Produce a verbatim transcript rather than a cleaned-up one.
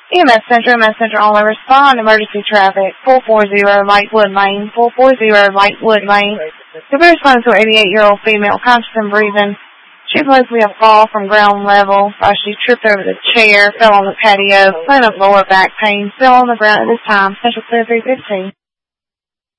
E M S Center, E M S Center only. Respond, emergency traffic, four forty Lightwood Lane, four forty Lightwood Lane. You'll be responding to an eighty-eight-year-old female, conscious and breathing. She believes we have fall from ground level. Uh, she tripped over the chair, fell on the patio, complained of lower back pain, fell on the ground at this time. Central Clear three fifteen.